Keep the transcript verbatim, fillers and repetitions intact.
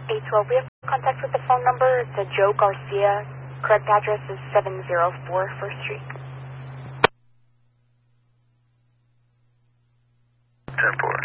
eight twelve, we have contact with the phone number. It's a Joe Garcia. Correct address is seven oh four First Street. ten four.